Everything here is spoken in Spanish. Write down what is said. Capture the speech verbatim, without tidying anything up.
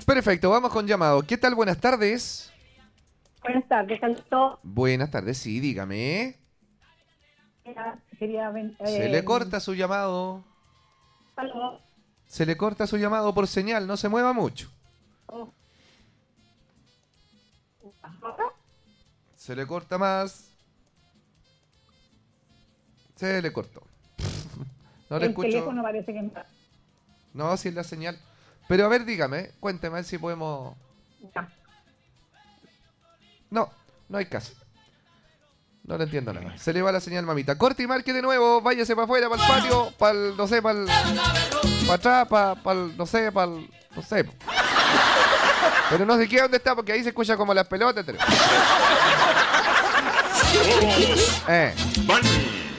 Perfecto, vamos con llamado. ¿Qué tal? Buenas tardes. Buenas tardes, Alto. Buenas tardes, sí, dígame. Quería, eh, Se le corta su llamado. ¿Aló? Se le corta su llamado por señal, no se mueva mucho. Oh. Se le corta más. Se le cortó. No le El escucho. teléfono parece que no. No, si es la señal. Pero a ver, dígame, cuénteme a ver si podemos... Ya. No, no hay caso. No le entiendo nada. Se le va la señal, mamita. Corte y marque de nuevo. Váyase para afuera, para el patio, para el, no sé, para el... Para atrás, para, para el, no sé, para el... No sé. Pero no sé qué dónde está, porque ahí se escucha como las pelotas. Eh.